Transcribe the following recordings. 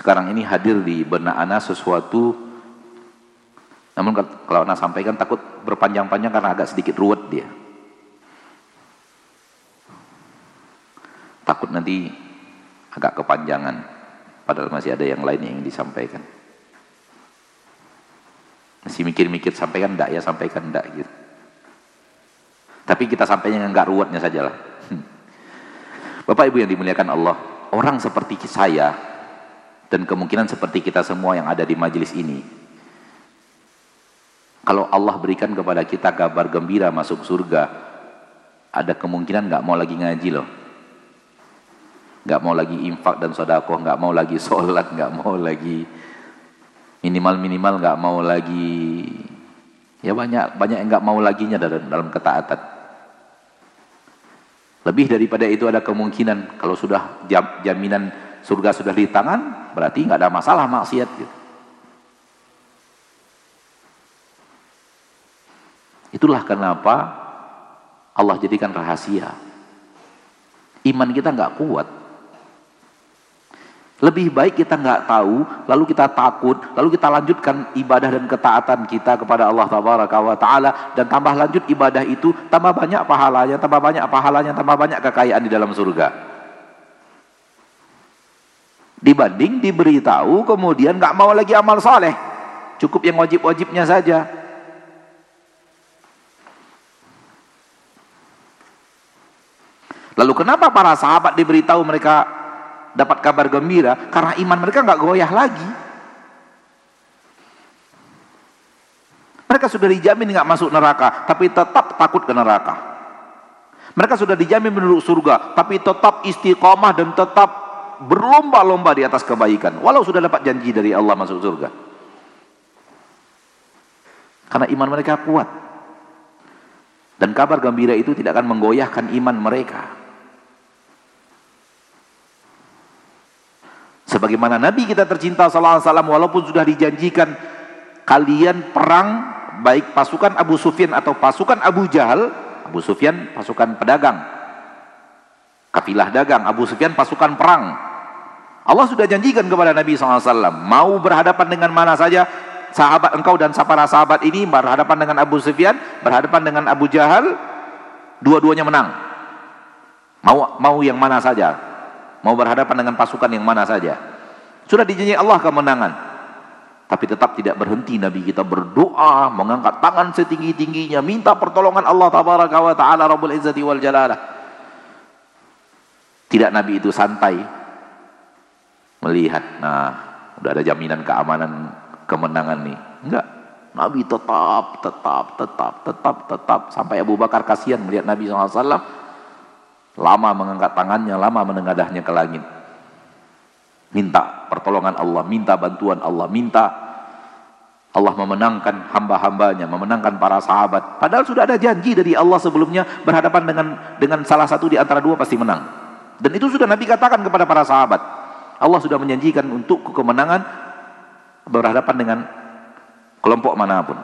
sekarang ini hadir di benak ana sesuatu, namun kalau ana sampaikan takut berpanjang-panjang karena agak sedikit ruwet dia. Takut nanti agak kepanjangan, padahal masih ada yang lain yang ingin disampaikan. Masih mikir-mikir sampaikan enggak ya, sampaikan enggak gitu. Tapi kita sampaikan enggak ruwetnya sajalah. Bapak Ibu yang dimuliakan Allah, orang seperti saya dan kemungkinan seperti kita semua yang ada di majelis ini, kalau Allah berikan kepada kita kabar gembira masuk surga, ada kemungkinan nggak mau lagi ngaji loh, nggak mau lagi infak dan sedekah, nggak mau lagi sholat, nggak mau lagi minimal nggak mau lagi, ya banyak yang nggak mau laginya dalam ketaatan. Lebih daripada itu ada kemungkinan kalau sudah jaminan surga sudah di tangan, berarti nggak ada masalah maksiat gitu. Itulah kenapa Allah jadikan rahasia. Iman kita nggak kuat. Lebih baik kita nggak tahu, lalu kita takut, lalu kita lanjutkan ibadah dan ketaatan kita kepada Allah Tabaraka wa Ta'ala, dan tambah lanjut ibadah itu, tambah banyak pahalanya, tambah banyak kekayaan di dalam surga. Dibanding diberitahu kemudian nggak mau lagi amal saleh, cukup yang wajib-wajibnya saja. Lalu kenapa para sahabat diberitahu mereka dapat kabar gembira? Karena iman mereka nggak goyah lagi. Mereka sudah dijamin nggak masuk neraka, tapi tetap takut ke neraka. Mereka sudah dijamin penduduk surga, tapi tetap istiqomah dan tetap berlomba-lomba di atas kebaikan, walau sudah dapat janji dari Allah masuk surga. Karena iman mereka kuat. Dan kabar gembira itu tidak akan menggoyahkan iman mereka. Sebagaimana Nabi kita tercinta sallallahu alaihi wasallam, walaupun sudah dijanjikan kalian perang, baik pasukan Abu Sufyan atau pasukan Abu Jahal. Abu Sufyan pasukan pedagang, kafilah dagang, Abu Sufyan pasukan perang. Allah sudah janjikan kepada Nabi sallallahu alaihi wasallam, mau berhadapan dengan mana saja, sahabat engkau dan para sahabat ini berhadapan dengan Abu Sufyan, berhadapan dengan Abu Jahal, dua-duanya menang. Mau yang mana saja, mau berhadapan dengan pasukan yang mana saja, sudah dijanji Allah kemenangan. Tapi tetap tidak berhenti Nabi kita berdoa, mengangkat tangan setinggi-tingginya, minta pertolongan Allah Tabaraka wa Ta'ala Rabbul Izzati wal Jalalah. Tidak Nabi itu santai melihat, nah udah ada jaminan keamanan kemenangan nih. Enggak, Nabi tetap sampai Abu Bakar kasihan melihat Nabi SAW lama mengangkat tangannya, lama menengadahnya ke langit, minta pertolongan Allah, minta bantuan Allah, minta Allah memenangkan hamba-hambanya, memenangkan para sahabat. Padahal sudah ada janji dari Allah sebelumnya, berhadapan dengan salah satu di antara dua pasti menang. Dan itu sudah Nabi katakan kepada para sahabat. Allah sudah menjanjikan untuk kemenangan berhadapan dengan kelompok manapun.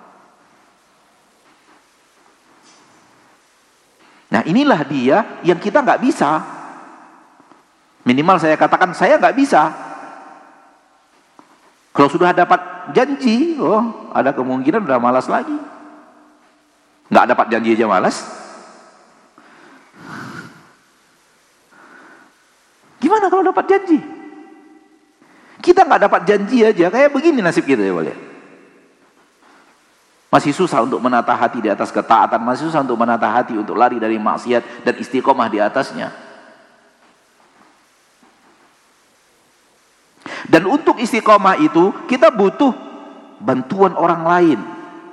Nah inilah dia yang kita nggak bisa. Minimal saya katakan saya nggak bisa. Kalau sudah dapat janji, oh ada kemungkinan udah malas lagi. Nggak dapat janji aja malas. Gimana kalau dapat janji? Kita nggak dapat janji aja, kayak begini nasib kita ya boleh. Masih susah untuk menata hati di atas ketaatan, masih susah untuk menata hati untuk lari dari maksiat dan istiqomah di atasnya. Dan untuk istiqomah itu kita butuh bantuan orang lain.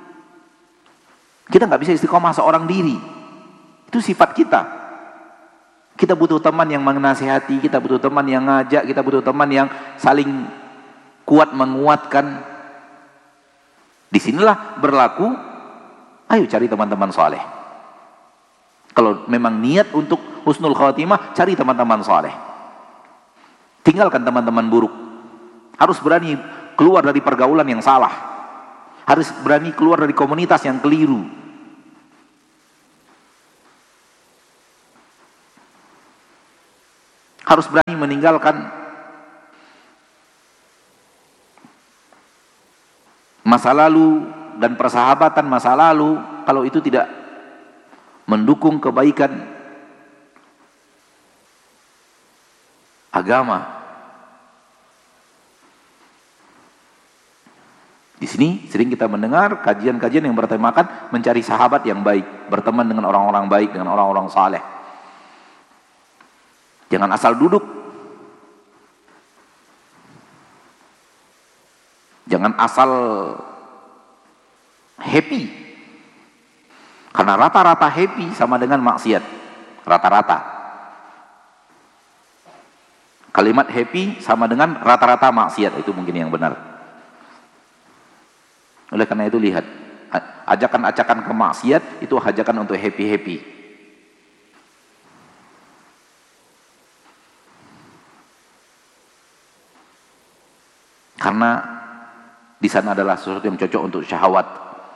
Kita nggak bisa istiqomah seorang diri. Itu sifat kita. Kita butuh teman yang menasihati, kita butuh teman yang ngajak, kita butuh teman yang saling kuat menguatkan. Disinilah berlaku, ayo cari teman-teman saleh. Kalau memang niat untuk husnul khatimah, cari teman-teman saleh. Tinggalkan teman-teman buruk. Harus berani keluar dari pergaulan yang salah. Harus berani keluar dari komunitas yang keliru. Harus berani meninggalkan masa lalu dan persahabatan masa lalu, kalau itu tidak mendukung kebaikan agama. Di sini sering kita mendengar kajian-kajian yang bertemakan mencari sahabat yang baik, berteman dengan orang-orang baik, dengan orang-orang saleh. Jangan asal duduk. Jangan asal happy. Karena rata-rata happy sama dengan maksiat. Rata-rata. Kalimat happy sama dengan rata-rata maksiat, itu mungkin yang benar. Oleh karena itu lihat, ajakan-ajakan ke maksiat itu ajakan untuk happy-happy. Karena di sana adalah sesuatu yang cocok untuk syahwat.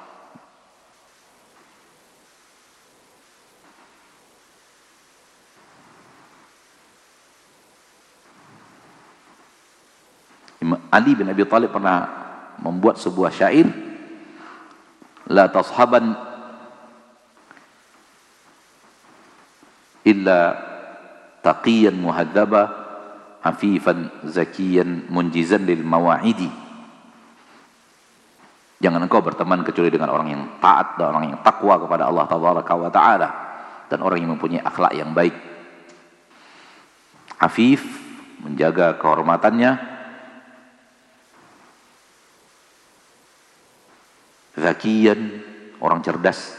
Ali bin Abi Thalib pernah membuat sebuah syair, la tashaban illa taqiyan muhadzaba afifan zakiyan munjizan lil mawa'idi. Jangan engkau berteman kecuali dengan orang yang taat dan orang yang takwa kepada Allah tabaraka wa taala, dan orang yang mempunyai akhlak yang baik. Afif, menjaga kehormatannya. Zakiyan, orang cerdas.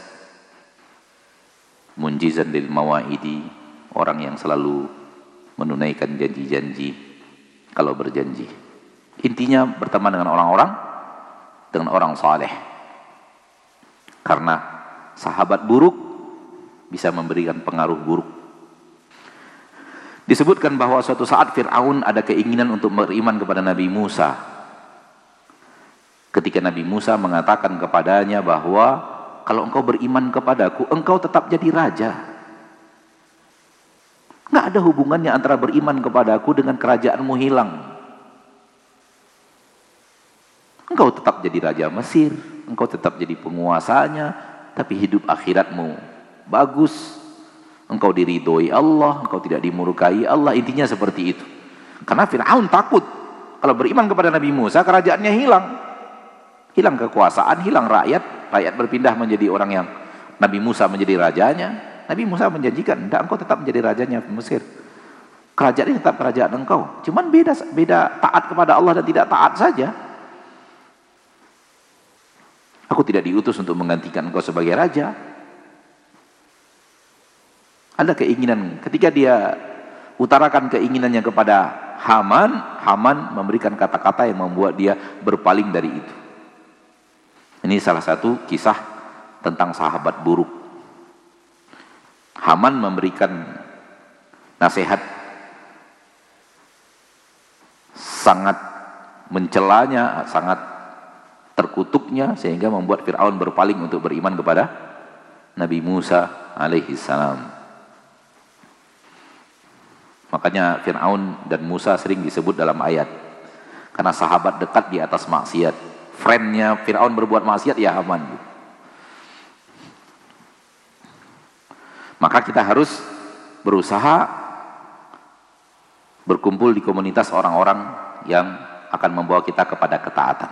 Munjizan lil mawa'idi, orang yang selalu menunaikan janji-janji kalau berjanji. Intinya berteman dengan orang saleh. Karena sahabat buruk bisa memberikan pengaruh buruk. Disebutkan bahwa suatu saat Fir'aun ada keinginan untuk beriman kepada Nabi Musa. Ketika Nabi Musa mengatakan kepadanya bahwa kalau engkau beriman kepadaku, engkau tetap jadi raja. Nggak ada hubungannya antara beriman kepadaku dengan kerajaanmu hilang. Engkau tetap jadi raja Mesir, engkau tetap jadi penguasanya, tapi hidup akhiratmu bagus. Engkau diridhoi Allah, engkau tidak dimurkai Allah. Intinya seperti itu. Karena Fir'aun takut kalau beriman kepada Nabi Musa, kerajaannya hilang. Hilang kekuasaan, hilang rakyat. Rakyat berpindah menjadi orang yang Nabi Musa menjadi rajanya. Nabi Musa menjanjikan, enggak, engkau tetap menjadi rajanya Mesir. Kerajaan ini tetap kerajaan engkau. Cuman beda taat kepada Allah dan tidak taat saja. Aku tidak diutus untuk menggantikan engkau sebagai raja. Ada keinginan. Ketika dia utarakan keinginannya kepada Haman, Haman memberikan kata-kata yang membuat dia berpaling dari itu. Ini salah satu kisah tentang sahabat buruk. Haman memberikan nasihat sangat mencelanya, sangat terkutuknya, sehingga membuat Fir'aun berpaling untuk beriman kepada Nabi Musa alaihi salam. Makanya Fir'aun dan Musa sering disebut dalam ayat, karena sahabat dekat di atas maksiat. Friendnya Fir'aun berbuat maksiat, ya Haman. Maka kita harus berusaha berkumpul di komunitas orang-orang yang akan membawa kita kepada ketaatan.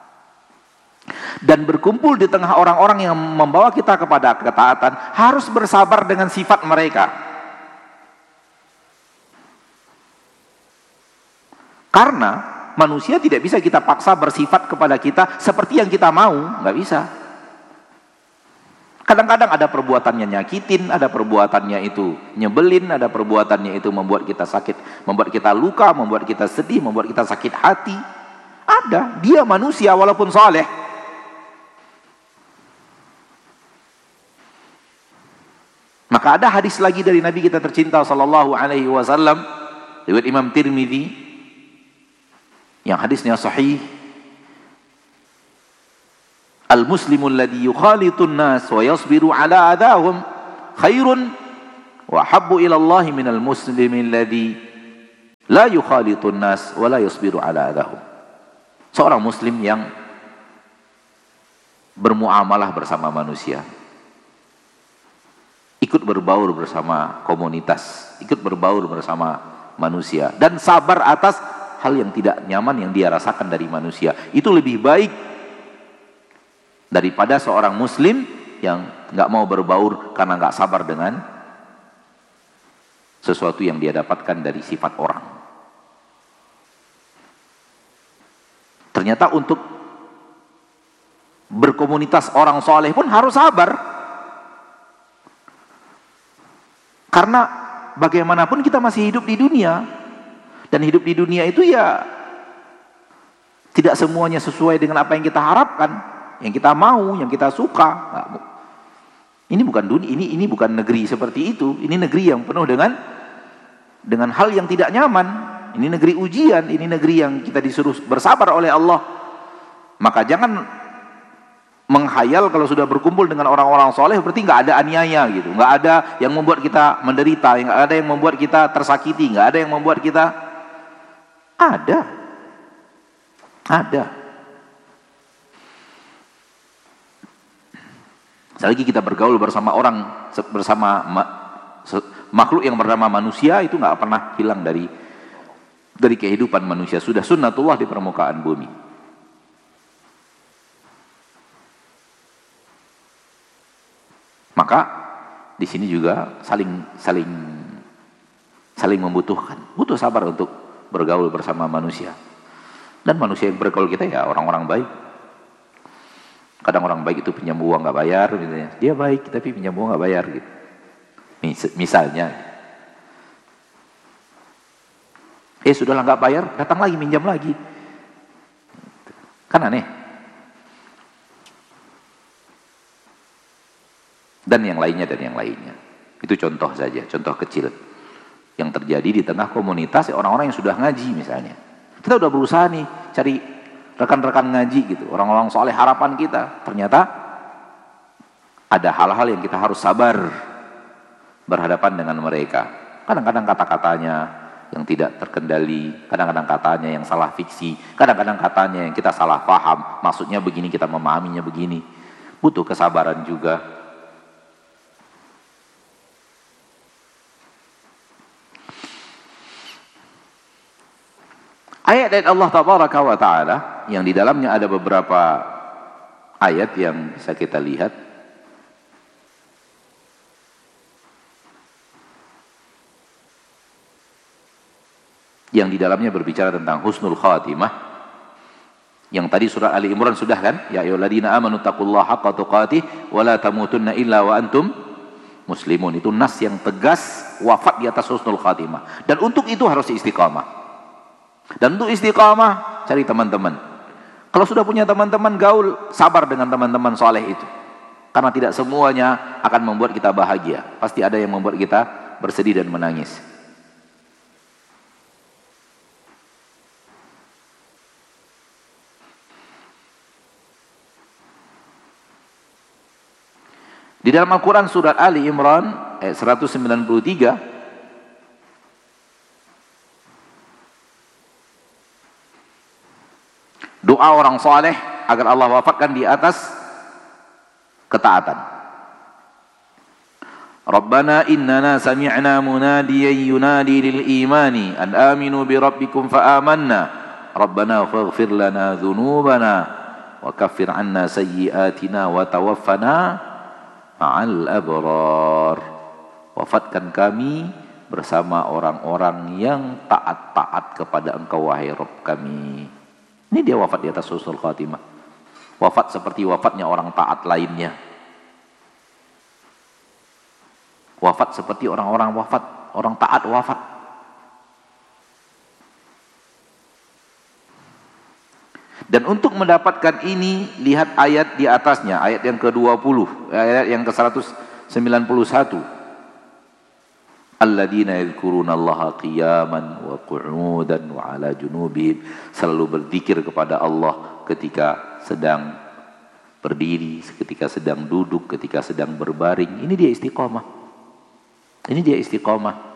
Dan berkumpul di tengah orang-orang yang membawa kita kepada ketaatan, harus bersabar dengan sifat mereka. Karena manusia tidak bisa kita paksa bersifat kepada kita seperti yang kita mau, nggak bisa. Kadang-kadang ada perbuatannya nyakitin, ada perbuatannya itu nyebelin, ada perbuatannya itu membuat kita sakit, membuat kita luka, membuat kita sedih, membuat kita sakit hati. Ada, dia manusia walaupun saleh. Maka ada hadis lagi dari Nabi kita tercinta sallallahu alaihi wasallam, riwayat Imam Tirmidzi, yang hadisnya sahih. Al-muslimu alladhi yukhalitun nas wa yasbiru ala adahum khairun wa habbu ila Allah minal muslimi alladhi la yukhalitun nas wa la yasbiru ala adahum. Seorang muslim yang bermuamalah bersama manusia, ikut berbaur bersama komunitas, ikut berbaur bersama manusia, dan sabar atas hal yang tidak nyaman yang dia rasakan dari manusia. Itu lebih baik daripada seorang muslim yang nggak mau berbaur karena nggak sabar dengan sesuatu yang dia dapatkan dari sifat orang. Ternyata untuk berkomunitas orang soleh pun harus sabar. Karena bagaimanapun kita masih hidup di dunia. Dan hidup di dunia itu ya tidak semuanya sesuai dengan apa yang kita harapkan, yang kita mau, yang kita suka. Ini bukan dunia, ini bukan negeri seperti itu. Ini negeri yang penuh dengan hal yang tidak nyaman. Ini negeri ujian, ini negeri yang kita disuruh bersabar oleh Allah. Maka jangan menghayal kalau sudah berkumpul dengan orang-orang soleh berarti nggak ada aniaya gitu, nggak ada yang membuat kita menderita, nggak ada yang membuat kita tersakiti, nggak ada yang membuat kita ada. Selagi kita bergaul bersama makhluk yang bernama manusia, itu nggak pernah hilang dari kehidupan manusia. Sudah sunnatullah di permukaan bumi. Maka di sini juga saling membutuhkan. Butuh sabar untuk bergaul bersama manusia. Dan manusia yang bergaul kita ya orang-orang baik. Kadang orang baik itu pinjam uang nggak bayar, misalnya. Dia baik tapi pinjam uang nggak bayar gitu. Misalnya. Sudahlah nggak bayar, datang lagi minjam lagi. Kan aneh. Dan yang lainnya. Itu contoh saja, contoh kecil yang terjadi di tengah komunitas orang-orang yang sudah ngaji misalnya. Kita udah berusaha nih cari rekan-rekan ngaji gitu, orang-orang soleh harapan kita. Ternyata ada hal-hal yang kita harus sabar berhadapan dengan mereka. Kadang-kadang kata-katanya yang tidak terkendali, kadang-kadang katanya yang salah fiksi, kadang-kadang katanya yang kita salah paham, maksudnya begini, kita memahaminya begini. Butuh kesabaran juga. Ayat-ayat Allah Tabaraka wa Ta'ala yang di dalamnya ada beberapa ayat yang bisa kita lihat. Yang di dalamnya berbicara tentang husnul khatimah. Yang tadi surah Ali Imran sudah kan? Ya ayyuhalladzina amanu taqullaha haqqa tuqatih wa la tamutunna illa wa antum muslimun. Itu nas yang tegas, wafat di atas husnul khatimah. Dan untuk itu harus istiqamah. Dan untuk istiqamah, cari teman-teman. Kalau sudah punya teman-teman gaul, sabar dengan teman-teman soleh itu. Karena tidak semuanya akan membuat kita bahagia. Pasti ada yang membuat kita bersedih dan menangis. Di dalam Al-Quran surat Ali Imran ayat 193, doa orang saleh agar Allah wafatkan di atas ketaatan. Rabbana innana sami'na munadiyan yunadi lil imani an aminu bi rabbikum fa amanna. Rabbana faghfir lana dhunubana wa kaffir 'anna sayyi'atina wa tawaffana ma'al abrar. Wafatkan kami bersama orang-orang yang taat-taat kepada Engkau wahai Rabb kami. Ini dia wafat di atas husnul khatimah. Wafat seperti wafatnya orang taat lainnya. Wafat seperti orang-orang wafat, orang taat wafat. Dan untuk mendapatkan ini, lihat ayat di atasnya, ayat yang ke-20, ayat yang ke-191. Alladzina yadhkurunallaha qiyaman wa qu'udan wa 'ala junubihim, selalu berzikir kepada Allah ketika sedang berdiri, ketika sedang duduk, ketika sedang berbaring. Ini dia istiqamah. Ini dia istiqamah.